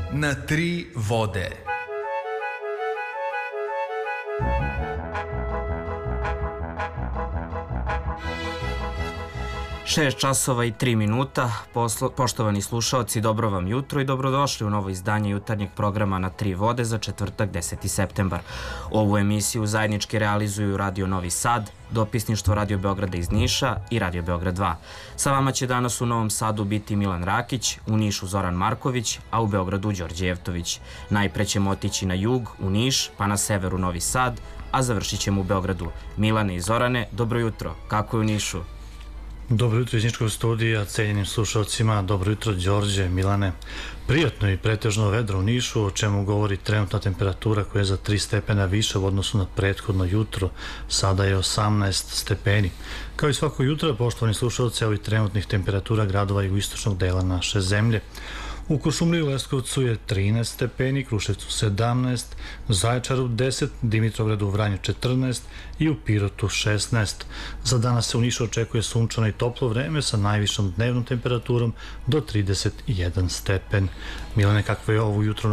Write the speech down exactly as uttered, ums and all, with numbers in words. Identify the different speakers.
Speaker 1: na tri vode.
Speaker 2: Šest časova i tri minuta. Poslo, poštovani slušaoci, dobro vam jutro i dobrodošli u novo izdanje jutarnjeg programa na tri vode za četvrtak deseti septembar. Ovu emisiju zajednički realizuju Radio Novi Sad, dopisništvo Radio Beograda iz Niša i Radio Beograd dva. Sa vama će danas u Novom Sadu biti Milan Rakić, u Nišu Zoran Marković, a u Beogradu Đorđe Jevtović. Najpre ćemo otići na jug, u Niš, pa na severu Novi Sad, a završit ćemo u Beogradu. Milane i Zorane, dobro jutro. Kako je u Nišu?
Speaker 3: Dobro jutro iz Niškog studija, cenjenim slušalcima, dobro jutro Đorđe, Milane. Prijatno i pretežno vedro u Nišu, o čemu govori trenutna temperatura koja je za tri stepena više u odnosu na prethodno jutro, sada je osamnaest stepeni. Kao i svako jutro, poštovani slušalci, ovih trenutnih temperatura gradova jugoistočnog dela naše zemlje. U Kuršumliji i Leskovcu je trinaest stepeni, Kruševcu sedamnaest, Zaječaru deset, Dimitrovgradu u Vranju četrnaest i u Pirotu šesnaest. Za danas se u Nišu očekuje sunčano i toplo vreme sa najvišom dnevnom temperaturom do trideset jedan stepen. Milane, kakvo je ovo jutro